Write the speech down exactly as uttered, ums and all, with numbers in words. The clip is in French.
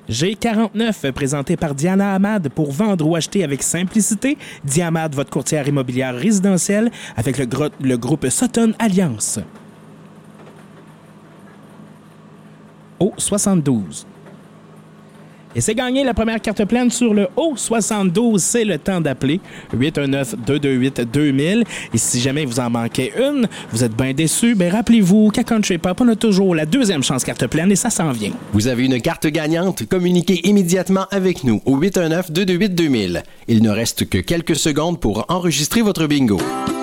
G quarante-neuf, présenté par Diana Hamad pour vendre ou acheter avec simplicité. Diamad, votre courtière immobilière résidentielle, avec le, gro- le groupe Sutton Alliance. O soixante-douze. Et c'est gagné la première carte pleine sur le O soixante-douze. C'est le temps d'appeler huit un neuf, deux deux huit, deux mille. Et si jamais vous en manquez une, vous êtes bien déçus, bien rappelez-vous qu'à Country Pop, on a toujours la deuxième chance carte pleine et ça s'en vient. Vous avez une carte gagnante? Communiquez immédiatement avec nous au huit un neuf, deux deux huit, deux mille. Il ne reste que quelques secondes pour enregistrer votre bingo.